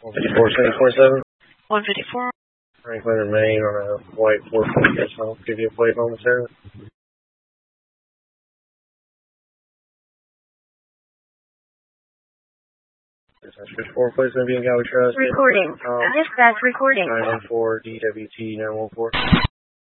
154, 747. 154. Franklin and Maine on a white 446. I'll give you a plate momentarily. Dispatch 4, please, going to be in Galway Trust. Recording. Dispatch recording. 914 DWT 914.